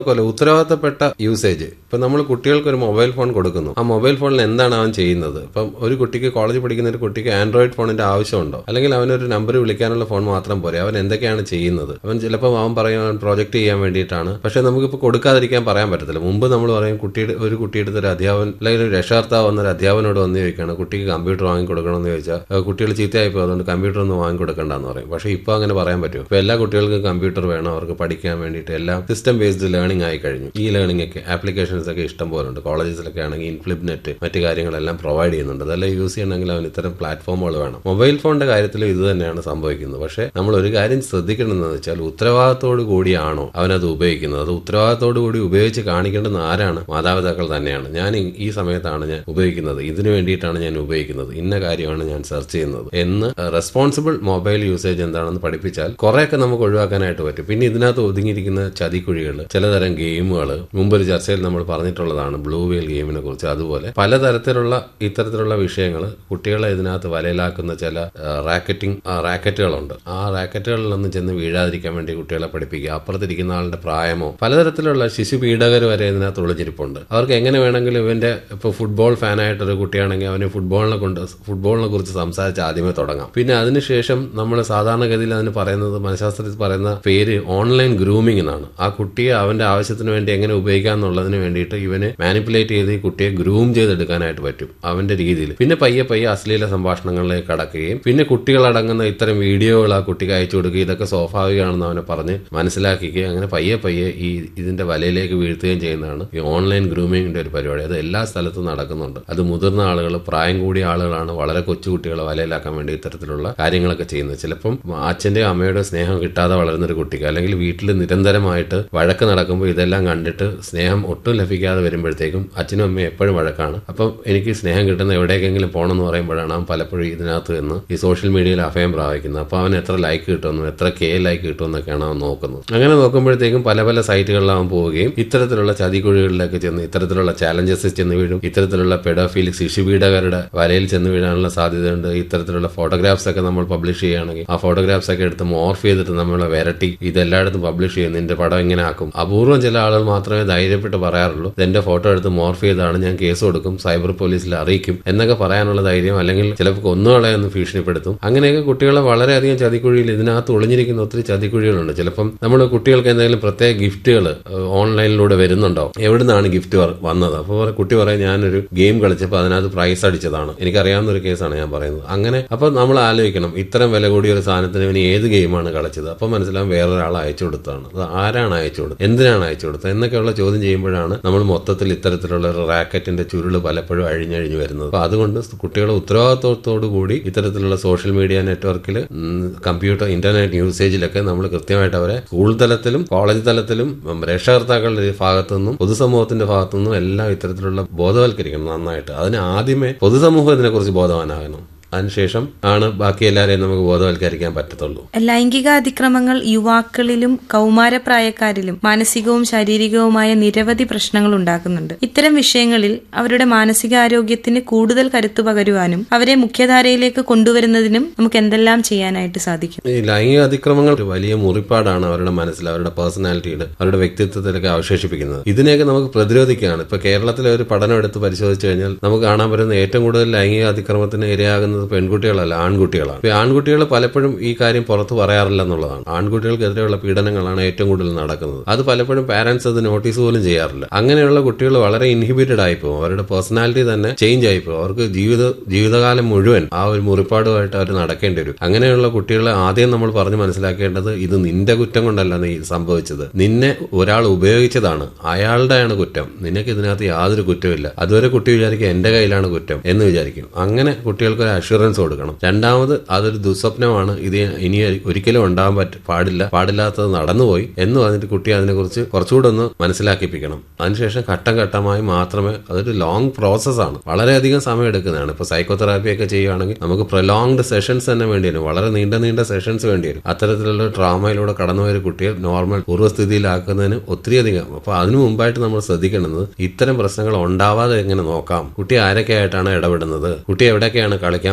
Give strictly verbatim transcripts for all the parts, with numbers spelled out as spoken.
പോലെ ഉത്തരവാദിത്തപ്പെട്ട യൂസേജ്. ഇപ്പൊ നമ്മൾ കുട്ടികൾക്ക് ഒരു മൊബൈൽ ഫോൺ കൊടുക്കുന്നു, ആ മൊബൈൽ ഫോണിൽ എന്താണ് അവൻ ചെയ്യുന്നത്? ഇപ്പം ഒരു കുട്ടിക്ക് കോളേജിൽ പഠിക്കുന്ന ഒരു കുട്ടിക്ക് ആൻഡ്രോയിഡ് ഫോണിന്റെ ആവശ്യമുണ്ടോ? അല്ലെങ്കിൽ അവനൊരു നമ്പർ വിളിക്കാനുള്ള ഫോൺ മാത്രം പോരെ? അവൻ എന്തൊക്കെയാണ് ചെയ്യുന്നത്? അവൻ ചിലപ്പോൾ അവൻ പറയും അവൻ പ്രോജക്ട് ചെയ്യാൻ വേണ്ടിയിട്ടാണ്. പക്ഷെ നമുക്കിപ്പോൾ കൊടുക്കാതിരിക്കാൻ പറയാൻ പറ്റത്തില്ല. മുമ്പ് നമ്മൾ പറയും കുട്ടിയുടെ ഒരു കുട്ടിയുടെ ഒരു അധ്യാപകൻ അല്ലെങ്കിൽ ഒരു രക്ഷകർത്താവ് വന്നൊരു അധ്യാപനോട് വന്ന് ചോദിക്കുകയാണ് കുട്ടിക്ക് കമ്പ്യൂട്ടർ വാങ്ങി കൊടുക്കണമെന്ന് ചോദിച്ചാൽ കുട്ടികൾ ചീത്തയായിപ്പോൾ അതുകൊണ്ട് കമ്പ്യൂട്ടർ ഒന്നും വാങ്ങി കൊടുക്കണ്ടെന്ന് പറയും. പക്ഷെ ഇപ്പോൾ അങ്ങനെ പറയാൻ പറ്റുമോ? ഇപ്പോൾ എല്ലാ കുട്ടികൾക്കും കമ്പ്യൂട്ടർ വേണം, അവർക്ക് പഠിക്കാൻ വേണ്ടിയിട്ട് എല്ലാം സിസ്റ്റം ബേസ്ഡ് ലേണിംഗ് ആയി കഴിഞ്ഞു. ഈ ലേണിംഗ് ഒക്കെ ആപ്ലിക്കേഷൻസ് ഒക്കെ ഇഷ്ടം പോലെ ഉണ്ട്. കോളേജസിലൊക്കെ ആണെങ്കിൽ ഇൻഫ്ലിപ്നെറ്റ് മറ്റു കാര്യങ്ങളെല്ലാം പ്രൊവൈഡ് ചെയ്യുന്നുണ്ട്. അതെല്ലാം യൂസ് ചെയ്യണമെങ്കിൽ അവന് ഇത്തരം പ്ലാറ്റ്ഫോമുകൾ വേണം. മൊബൈൽ ഫോണിന്റെ കാര്യത്തിലും ഇത് തന്നെയാണ് സംഭവിക്കുന്നത്. പക്ഷെ നമ്മൾ ഒരു കാര്യം ശ്രദ്ധിക്കണമെന്ന് വെച്ചാൽ ഉത്തരവാദിത്തോടു കൂടിയാണോ അവനത് ഉപയോഗിക്കുന്നത്? അത് ഉത്തരവാദിത്തോടു കൂടി ഉപയോഗിച്ച് കാണിക്കേണ്ടത് ആരാണ്? മാതാപിതാക്കൾ തന്നെയാണ്. ഞാൻ ഈ സമയത്താണ് ഞാൻ ഉപയോഗിക്കുന്നത്, ഇതിനു വേണ്ടിയിട്ടാണ് ഞാൻ ഉപയോഗിക്കുന്നത്, ഇന്ന കാര്യമാണ് ഞാൻ സെർച്ച് ചെയ്യുന്നത് എന്ന് റെസ്പോൺസിബിൾ മൊബൈൽ യൂസേജ് എന്താണെന്ന് പഠിപ്പിച്ചാൽ കുറെയൊക്കെ നമുക്ക് ഒഴിവാക്കാനായിട്ട് പറ്റും. പിന്നെ ഇതിനകത്ത് ഒതുങ്ങിയിരിക്കുന്ന ചതിക്കുഴികൾ, ചിലതരം ഗെയിമുകൾ, മുമ്പൊരു ചർച്ചയിൽ നമ്മൾ പറഞ്ഞിട്ടുള്ളതാണ് ബ്ലൂ വെയിൽ ഗെയിമിനെ കുറിച്ച്. അതുപോലെ പലതരത്തിലുള്ള ഇത്തരത്തിലുള്ള വിഷയങ്ങൾ കുട്ടികളെ ഇതിനകത്ത് വലയിലാക്കുന്ന ചില റാക്കറ്റിംഗ് റാക്കറ്റുകളുണ്ട്. ആ റാക്കറ്റുകളിലൊന്നും ചെന്ന് വീഴാതിരിക്കാൻ വേണ്ടി കുട്ടികളെ പഠിപ്പിക്കുക. അപ്പുറത്തിരിക്കുന്ന ആളുടെ പ്രായമോ പലതരത്തിലുള്ള ശിശു പീഡകർ വരെ ഇതിനകത്ത് ഒളിഞ്ഞിരിപ്പുണ്ട്. അവർക്ക് എങ്ങനെ വേണമെങ്കിലും ഇവന്റെ ഇപ്പോൾ ഫുട്ബോൾ ഫാനായിട്ടൊരു കുട്ടിയാണെങ്കിൽ അവന് ഫുട്ബോളിനെ കൊണ്ട് ഫുട്ബോളിനെ കുറിച്ച് സംസാരിച്ച് ആദ്യമേ തുടങ്ങാം. പിന്നെ അതിനുശേഷം നമ്മൾ സാധാരണഗതിയിൽ അതിന് പറയുന്നത്, മനഃശാസ്ത്രത്തിൽ പറയുന്ന പേര് ഓൺലൈൻ ഗ്രൂമിംഗ് എന്നാണ്. ആ കുട്ടിയെ അവന്റെ ആവശ്യത്തിന് വേണ്ടി എങ്ങനെ ഉപയോഗിക്കാം എന്നുള്ളതിന് വേണ്ടിയിട്ട് ഇവനെ മാനിപ്പുലേറ്റ് ചെയ്ത് ഈ കുട്ടിയെ ഗ്രൂം ചെയ്തെടുക്കാനായിട്ട് പറ്റും അവന്റെ രീതിയിൽ. പിന്നെ പയ്യെ പയ്യെ അശ്ലീല സംഭാഷണങ്ങളിലേക്ക് കടക്കുകയും പിന്നെ കുട്ടികളടങ്ങുന്ന ഇത്തരം വീഡിയോകൾ ആ കുട്ടിക്ക് അയച്ചു കൊടുക്കുകയും ഇതൊക്കെ സ്വാഭാവികമാണെന്ന് അവനെ പറഞ്ഞ് മനസ്സിലാക്കുകയും അങ്ങനെ പയ്യെ പയ്യെ ഈ ഇതിന്റെ വലയിലേക്ക് വീഴ്ത്തുകയും ചെയ്യുന്നതാണ് ഈ ഓൺലൈൻ ഗ്രൂമിങ്ങിന്റെ ഒരു പരിപാടി. അത് എല്ലാ സ്ഥലത്തും നടക്കുന്നുണ്ട്. അത് മുതിർന്ന ആളുകൾ, പ്രായം കൂടിയ ആളുകളാണ് വളരെ കൊച്ചുകുട്ടികളെ വലയിലാക്കാൻ വേണ്ടി ഇത്തരത്തിലുള്ള കാര്യങ്ങളൊക്കെ ചെയ്യുന്നത്. ചിലപ്പം അച്ഛന്റെയോ അമ്മയുടെ സ്നേഹം കിട്ടാതെ വളരുന്ന ഒരു കുട്ടിക്ക് അല്ലെങ്കിൽ വീട്ടിൽ നിരന്തരമായിട്ട് വഴക്ക് നടക്കുമ്പോൾ ഇതെല്ലാം കണ്ടിട്ട് സ്നേഹം ഒട്ടും ലഭിക്കാതെ വരുമ്പോഴത്തേക്കും അച്ഛനും അമ്മയും എപ്പോഴും വഴക്കാണ്. അപ്പം എനിക്ക് സ്നേഹം കിട്ടുന്ന എവിടേക്കെങ്കിലും പോകണമെന്ന് പറയുമ്പോഴാണ് അവൻ പലപ്പോഴും ഇതിനകത്ത് നിന്ന് ഈ സോഷ്യൽ മീഡിയയിൽ അഭയം പ്രാപിക്കുന്നത്. അപ്പോൾ അവൻ എത്ര ലൈക്ക് കിട്ടുമെന്നും എത്ര കെ ലൈക്ക് കിട്ടുമെന്നൊക്കെയാണ് അവൻ നോക്കുന്നത്. അങ്ങനെ നോക്കുമ്പോഴത്തേക്കും പല പല സൈറ്റുകളിൽ അവൻ പോവുകയും ഇത്തരത്തിലുള്ള ചതിക്കുഴികളിലേക്ക് ചെന്ന് ഇത്തരത്തിലുള്ള ചാലഞ്ചസ് ചെന്ന് വീഴും. ഇത്തരത്തിലുള്ള പെഡോഫിലിക് ശിശുപീഡകരുടെ വലയിൽ ചെന്ന് വീഴാനുള്ള സാധ്യതയുണ്ട്. ഇത്തരത്തിലുള്ള ഫോട്ടോഗ്രാഫ്സ് ഒക്കെ നമ്മൾ പബ്ലിഷ് ചെയ്യുകയാണെങ്കിൽ ആ ഫോട്ടോഗ്രാഫ്സ് ഒക്കെ എടുത്ത് മോർഫ് ചെയ്തിട്ട് നമ്മളെ വിരട്ടി ഇതെല്ലായിടത്തും പബ്ലിഷ് ചെയ്യും. നിന്റെ പടം ഇങ്ങനെ ആക്കും. അപൂർവം ചില ആളുകൾ മാത്രമേ ധൈര്യപ്പെട്ട് പറയാറുള്ളൂ എന്റെ ഫോട്ടോ എടുത്ത് മോർഫ് ചെയ്താണ്, ഞാൻ കേസ് കൊടുക്കും, സൈബർ പോലീസിൽ അറിയിക്കും എന്നൊക്കെ പറയാനുള്ള ധൈര്യം, അല്ലെങ്കിൽ ചിലപ്പോൾ കൊന്നുകളയെന്ന് ഭീഷണിപ്പെടുത്തും. അങ്ങനെയൊക്കെ കുട്ടികളെ വളരെയധികം ചതിക്കുഴിയിൽ ഇതിനകത്ത് ഒളിഞ്ഞിരിക്കുന്ന ഒത്തിരി ചതിക്കുഴികളുണ്ട്. ചിലപ്പം നമ്മൾ കുട്ടികൾക്ക് എന്തെങ്കിലും പ്രത്യേക ഗിഫ്റ്റുകൾ ഓൺലൈനിലൂടെ വരുന്നുണ്ടോ, എവിടുന്നാണ് ഗിഫ്റ്റ് വന്നത്? അപ്പോൾ കുട്ടി പറയും ഞാനൊരു ഗെയിം കളിച്ചപ്പോൾ അതിനകത്ത് പ്രൈസ് അടിച്ചതാണ്. എനിക്കറിയാവുന്ന ഒരു കേസാണ് ഞാൻ പറയുന്നത്. അങ്ങനെ അപ്പോൾ നമ്മൾ ആലോചിക്കണം ഇത്തരം വില കൂടിയ ഒരു സാധനത്തിന് ഇവന് ഏത് ഗെയിമാണ് കളിച്ചത്? അപ്പോൾ മനസ്സിലാവും വേറൊരാൾ അയച്ചു കൊടുത്തതാണ്. അത് ആരാണ് അയച്ചു കൊടുത്തത്, എന്തിനാണ് അയച്ചു കൊടുത്തത് എന്നൊക്കെയുള്ള ചോദ്യം ചെയ്യുമ്പോഴാണ് നമ്മൾ മൊത്തത്തിൽ ഇത്തരത്തിലുള്ള ഒരു റാക്കറ്റിന്റെ ചുരുള് പലപ്പോഴും അഴിഞ്ഞഴിഞ്ഞു വരുന്നത്. അപ്പൊ അതുകൊണ്ട് കുട്ടികളെ ഉത്തരവാദിത്വത്തോടു കൂടി ഇത്തരത്തിലുള്ള സോഷ്യൽ മീഡിയ നെറ്റ്വർക്കിൽ, കമ്പ്യൂട്ടർ ഇന്റർനെറ്റ് യൂസേജിലൊക്കെ നമ്മൾ കൃത്യമായിട്ട് അവരെ സ്കൂൾ തലത്തിലും കോളേജ് തലത്തിലും രക്ഷകർത്താക്കളുടെ ഭാഗത്തുനിന്നും പൊതുസമൂഹത്തിന്റെ ഭാഗത്തുനിന്നും എല്ലാം ഇത്തരത്തിലുള്ള ബോധവൽക്കരിക്കണം നന്നായിട്ട്. അതിന് ആദ്യമേ പൊതുസമൂഹം ഇതിനെക്കുറിച്ച് ബോധവാനാകണം. അതിനുശേഷം ആണ് ബാക്കി എല്ലാവരെയും നമുക്ക് ബോധവൽക്കരിക്കാൻ പറ്റത്തുള്ളൂ. ലൈംഗിക അതിക്രമങ്ങൾ യുവാക്കളിലും കൗമാരപ്രായക്കാരിലും മാനസികവും ശാരീരികവുമായ നിരവധി പ്രശ്നങ്ങൾ ഉണ്ടാക്കുന്നുണ്ട്. ഇത്തരം വിഷയങ്ങളിൽ അവരുടെ മാനസികാരോഗ്യത്തിന് കൂടുതൽ കരുത്തു പകരുവാനും അവരെ മുഖ്യധാരയിലേക്ക് കൊണ്ടുവരുന്നതിനും നമുക്ക് എന്തെല്ലാം ചെയ്യാനായിട്ട് സാധിക്കും? ഈ ലൈംഗിക അതിക്രമങ്ങൾ ഒരു വലിയ മുറിപ്പാടാണ് അവരുടെ മനസ്സിൽ, അവരുടെ പേഴ്സണാലിറ്റിയുടെ, അവരുടെ വ്യക്തിത്വത്തിലൊക്കെ അവശേഷിപ്പിക്കുന്നത്. ഇതിനെയൊക്കെ നമുക്ക് പ്രതിരോധിക്കുകയാണ്. ഇപ്പൊ കേരളത്തിലെ ഒരു പഠനം എടുത്ത് പരിശോധിച്ചു കഴിഞ്ഞാൽ നമുക്ക് കാണാൻ പറ്റുന്ന ഏറ്റവും കൂടുതൽ ലൈംഗിക അതിക്രമത്തിന് ഇരയാകുന്നത് പെൺകുട്ടികളല്ല, ആൺകുട്ടികളാണ്. ആൺകുട്ടികൾ പലപ്പോഴും ഈ കാര്യം പുറത്ത് പറയാറില്ല എന്നുള്ളതാണ്. ആൺകുട്ടികൾക്കെതിരെയുള്ള പീഡനങ്ങളാണ് ഏറ്റവും കൂടുതൽ നടക്കുന്നത്. അത് പലപ്പോഴും പാരന്റ്സ് അത് നോട്ടീസ് പോലും ചെയ്യാറില്ല. അങ്ങനെയുള്ള കുട്ടികൾ വളരെ ഇൻഹിബിറ്റഡ് ആയിപ്പോകും. അവരുടെ പേഴ്സണാലിറ്റി തന്നെ ചേഞ്ച് ആയിപ്പോകും. അവർക്ക് ജീവിത ജീവിതകാലം മുഴുവൻ ആ ഒരു മുറിപ്പാടുമായിട്ട് അവർ നടക്കേണ്ടി വരും. അങ്ങനെയുള്ള കുട്ടികളെ ആദ്യം നമ്മൾ പറഞ്ഞ് മനസ്സിലാക്കേണ്ടത് ഇത് നിന്റെ കുറ്റം കൊണ്ടല്ല നീ സംഭവിച്ചത്, നിന്നെ ഒരാൾ ഉപയോഗിച്ചതാണ്, അയാളുടെയാണ് കുറ്റം, നിനക്ക് ഇതിനകത്ത് യാതൊരു കുറ്റമില്ല. അതുവരെ കുട്ടി വിചാരിക്കും എന്റെ കയ്യിലാണ് കുറ്റം എന്ന് വിചാരിക്കും. അങ്ങനെ കുട്ടികൾക്ക് ഒരു അഷുറൻസ് കൊടുക്കണം. രണ്ടാമത് അതൊരു ദുസ്വപ്നമാണ്, ഇത് ഇനി ഒരിക്കലും ഉണ്ടാകാൻ പറ്റ പാടില്ല പാടില്ലാത്തത് നടന്നുപോയി എന്ന് പറഞ്ഞിട്ട് കുട്ടി അതിനെക്കുറിച്ച് കുറച്ചുകൂടെ ഒന്ന് മനസ്സിലാക്കിപ്പിക്കണം. അതിനുശേഷം ഘട്ടം ഘട്ടമായി മാത്രമേ, അതൊരു ലോങ് പ്രോസസ്സാണ്, വളരെയധികം സമയം എടുക്കുന്നതാണ്. ഇപ്പൊ സൈക്കോതെറാപ്പി ഒക്കെ ചെയ്യുകയാണെങ്കിൽ നമുക്ക് പ്രൊലോങ്ഡ് സെഷൻസ് തന്നെ വേണ്ടി വരും, വളരെ നീണ്ട നീണ്ട സെഷൻസ് വേണ്ടി വരും. അത്തരത്തിലുള്ള ട്രോമയിലൂടെ കടന്നുപോയ ഒരു കുട്ടിയെ നോർമൽ പൂർവ്വസ്ഥിതിയിലാക്കുന്നതിന് ഒത്തിരിയധികം. അപ്പൊ അതിനു മുമ്പായിട്ട് നമ്മൾ ശ്രദ്ധിക്കേണ്ടത് ഇത്തരം പ്രശ്നങ്ങൾ ഉണ്ടാവാതെ എങ്ങനെ നോക്കാം, കുട്ടി ആരൊക്കെ ആയിട്ടാണ് ഇടപെടുന്നത്, കുട്ടി എവിടെയൊക്കെയാണ് കളിക്കാൻ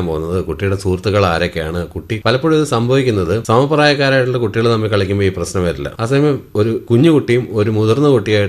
പോകുന്നത്, കുട്ടിയുടെ സുഹൃത്തുക്കൾ ആരൊക്കെയാണ്. കുട്ടി പലപ്പോഴും ഇത് സംഭവിക്കുന്നത് സമപ്രായക്കാരായിട്ടുള്ള കുട്ടികൾ തമ്മിൽ കളിക്കുമ്പോൾ ഈ പ്രശ്നം വരില്ല. അതേസമയം ഒരു കുഞ്ഞു കുട്ടിയും ഒരു മുതിർന്ന കുട്ടിയായിട്ട്